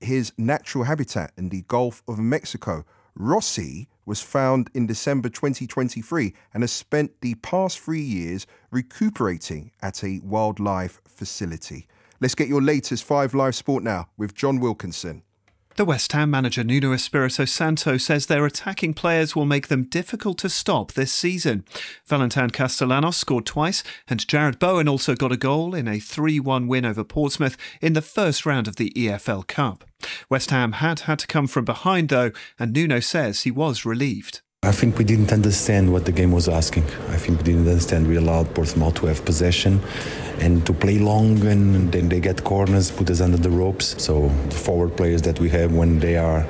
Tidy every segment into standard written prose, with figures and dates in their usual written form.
his natural habitat in the Gulf of Mexico. Rossi was found in December 2023 and has spent the past 3 years recuperating at a wildlife facility. Let's get your latest 5 Live Sport now with John Wilkinson. The West Ham manager Nuno Espirito Santo says their attacking players will make them difficult to stop this season. Valentin Castellanos scored twice and Jared Bowen also got a goal in a 3-1 win over Portsmouth in the first round of the EFL Cup. West Ham had to come from behind though, and Nuno says he was relieved. I think we didn't understand what the game was asking. I think we didn't understand. We allowed Portsmouth to have possession and to play long, and then they get corners, put us under the ropes. So the forward players that we have, when they are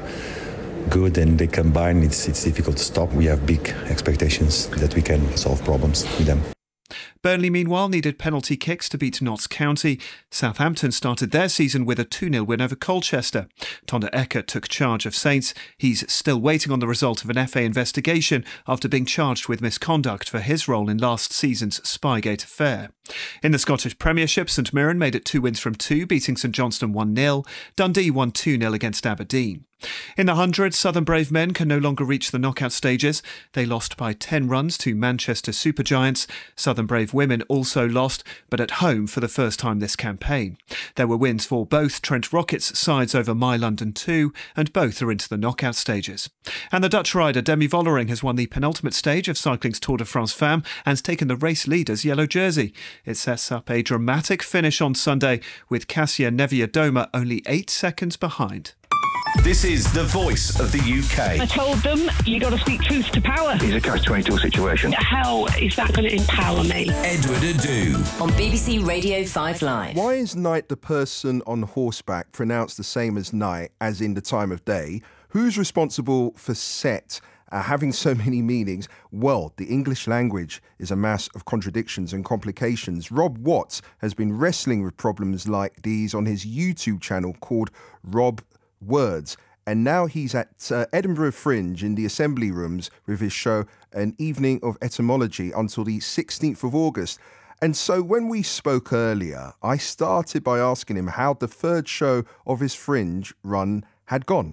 good and they combine, it's difficult to stop. We have big expectations that we can solve problems with them. Burnley, meanwhile, needed penalty kicks to beat Notts County. Southampton started their season with a 2-0 win over Colchester. Tonda Eckert took charge of Saints. He's still waiting on the result of an FA investigation after being charged with misconduct for his role in last season's Spygate affair. In the Scottish Premiership, St Mirren made it 2 wins from 2, beating St Johnstone 1-0. Dundee won 2-0 against Aberdeen. In the 100, Southern Brave men can no longer reach the knockout stages. They lost by 10 runs to Manchester Supergiants. Southern Brave women also lost, but at home for the first time this campaign. There were wins for both Trent Rockets sides over My London 2, and both are into the knockout stages. And the Dutch rider Demi Vollering has won the penultimate stage of cycling's Tour de France Femmes and taken the race leader's yellow jersey. It sets up a dramatic finish on Sunday, with Kasia Neviadoma only 8 seconds behind. This is the voice of the UK. I told them, you got to speak truth to power. It's a catch-22 situation. How is that going to empower me? Edward Adu. On BBC Radio 5 Live. Why is night the person on horseback pronounced the same as night, as in the time of day? Who's responsible for set having so many meanings? Well, the English language is a mass of contradictions and complications. Rob Watts has been wrestling with problems like these on his YouTube channel called Rob Words, and now he's at Edinburgh Fringe in the Assembly Rooms with his show An Evening of Etymology until the 16th of August. And so when we spoke earlier, I started by asking him how the third show of his Fringe run had gone.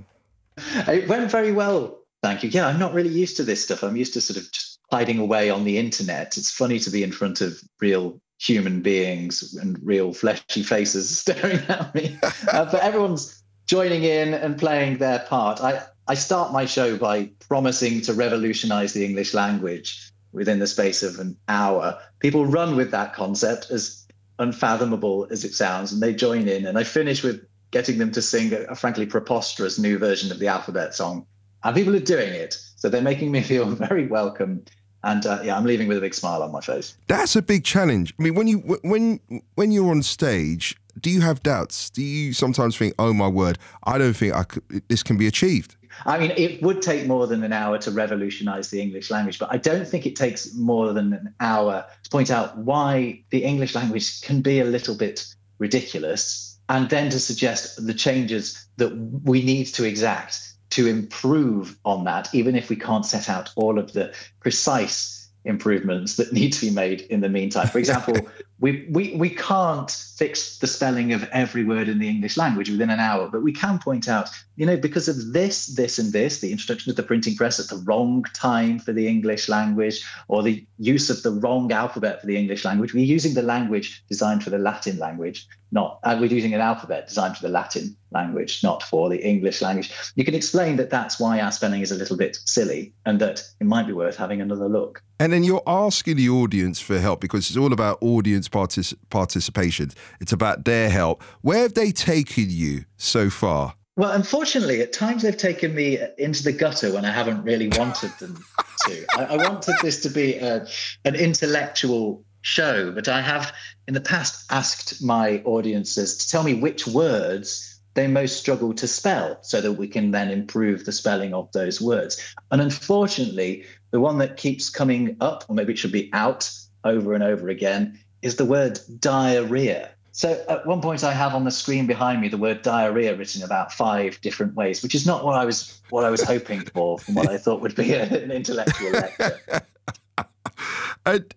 It went very well, thank you. Yeah, I'm not really used to this stuff. I'm used to sort of just hiding away on the internet. It's funny to be in front of real human beings and real fleshy faces staring at me. But everyone's joining in and playing their part. I start my show by promising to revolutionize the English language within the space of an hour. People run with that concept, as unfathomable as it sounds, and they join in. And I finish with getting them to sing a frankly preposterous new version of the alphabet song. And people are doing it. So they're making me feel very welcome. And I'm leaving with a big smile on my face. That's a big challenge. I mean, when you're on stage, do you have doubts? Do you sometimes think, oh my word, I don't think this can be achieved? I mean, it would take more than an hour to revolutionize the English language, but I don't think it takes more than an hour to point out why the English language can be a little bit ridiculous, and then to suggest the changes that we need to exact to improve on that, even if we can't set out all of the precise improvements that need to be made in the meantime. For example, we can't fix the spelling of every word in the English language within an hour, but we can point out, because of this, and this, the introduction of the printing press at the wrong time for the English language, or the use of the wrong alphabet for the English language. We're using the language designed for the Latin language, we're using an alphabet designed for the Latin language, not for the English language. You can explain that that's why our spelling is a little bit silly and that it might be worth having another look. And then you're asking the audience for help because it's all about audience participation. It's about their help. Where have they taken you so far? Well, unfortunately, at times they've taken me into the gutter when I haven't really wanted them to. I wanted this to be an intellectual show, but I have in the past asked my audiences to tell me which words they most struggle to spell so that we can then improve the spelling of those words. And unfortunately, the one that keeps coming up, or maybe it should be out over and over again, is the word diarrhea. So at one point I have on the screen behind me the word diarrhea written about 5 different ways, which is not what I was hoping for from what I thought would be an intellectual lecture. And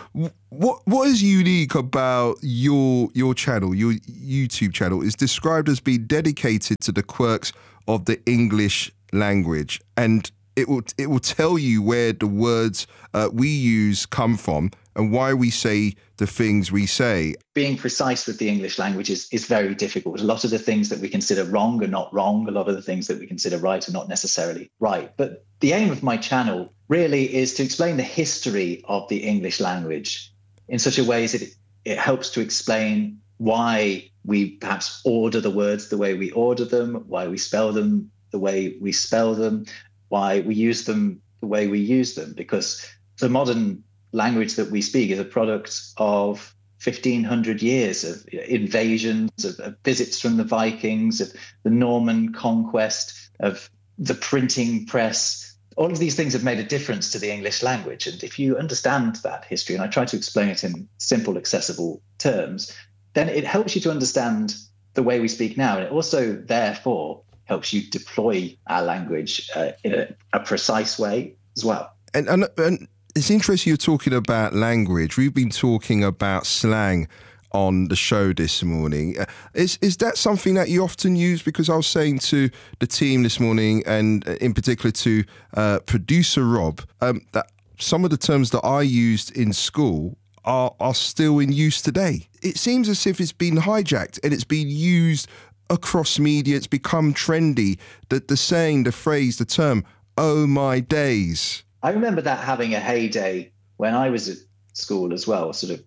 what is unique about your channel, your YouTube channel, is described as being dedicated to the quirks of the English language, and it will tell you where the words we use come from and why we say the things we say. Being precise with the English language is very difficult. A lot of the things that we consider wrong are not wrong. A lot of the things that we consider right are not necessarily right. But the aim of my channel really is to explain the history of the English language in such a way that it helps to explain why we perhaps order the words the way we order them, why we spell them the way we spell them, why we use them the way we use them. Because the modern language that we speak is a product of 1,500 years of invasions, of visits from the Vikings, of the Norman conquest, of the printing press. All of these things have made a difference to the English language. And if you understand that history, and I try to explain it in simple, accessible terms, then it helps you to understand the way we speak now. And it also, therefore, helps you deploy our language in a precise way as well. And it's interesting you're talking about language. We've been talking about slang on the show this morning. Is that something that you often use? Because I was saying to the team this morning, and in particular to producer Rob, that some of the terms that I used in school are still in use today. It seems as if it's been hijacked and it's been used across media. It's become trendy, that the saying, the phrase, the term, oh my days. I remember that having a heyday when I was at school as well, sort of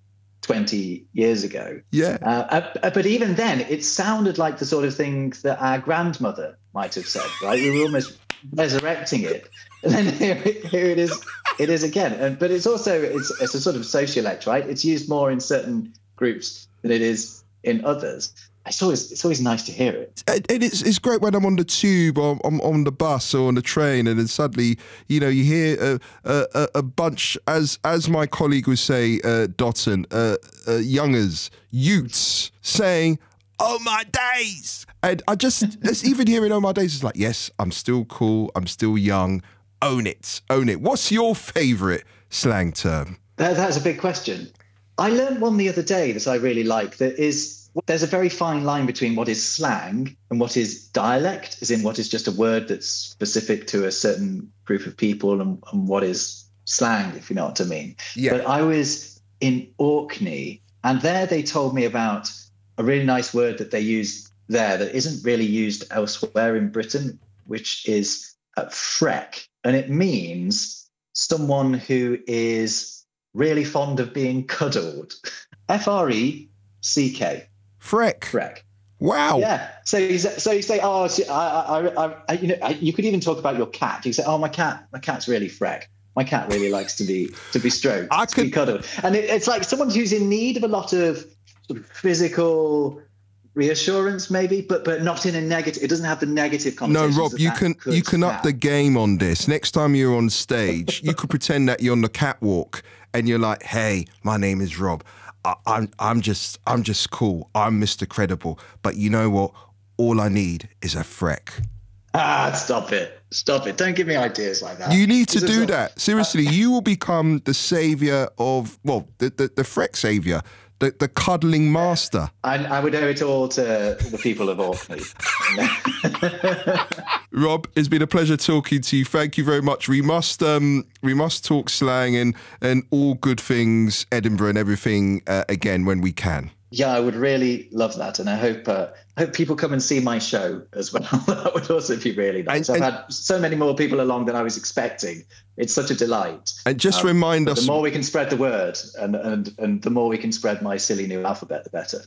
20 years ago. Yeah. But even then, it sounded like the sort of thing that our grandmother might have said, right? We were almost resurrecting it. And then here it is again. But it's also, it's a sort of sociolect, right? It's used more in certain groups than it is in others. It's always nice to hear it. And it's great when I'm on the tube or on the bus or on the train, and then suddenly, you hear a bunch, as my colleague would say, Dotton, youngers, youths, saying, oh my days. And I just even hearing oh my days is like, yes, I'm still cool, I'm still young, own it. What's your favourite slang term? That's a big question. I learned one the other day that I really like, there's a very fine line between what is slang and what is dialect, as in what is just a word that's specific to a certain group of people, and what is slang, if you know what I mean. Yeah. But I was in Orkney, and there they told me about a really nice word that they use there that isn't really used elsewhere in Britain, which is freck. And it means someone who is really fond of being cuddled. F-R-E-C-K. Freck. Wow. Yeah. So you say, oh, you could even talk about your cat. You say, oh, my cat's really freck. My cat really likes to be stroked, to be cuddled. And it's like someone who's in need of a lot of sort of physical reassurance, maybe, but not in a negative. It doesn't have the negative connotations. No, Rob, you can up the game on this. Next time you're on stage, you could pretend that you're on the catwalk and you're like, hey, my name is Rob. I'm just cool. I'm Mr. Credible. But you know what? All I need is a freck. Stop it. Don't give me ideas like that. You need to do that. Seriously, you will become the savior of, the freck savior, the cuddling master. I would owe it all to the people of Orkney. Rob, it's been a pleasure talking to you. Thank you very much. We must talk slang and all good things Edinburgh and everything again when we can. Yeah, I would really love that, and I hope people come and see my show as well. That would also be really nice. I've had so many more people along than I was expecting. It's such a delight. And just remind us, the more we can spread the word, and the more we can spread my silly new alphabet, the better.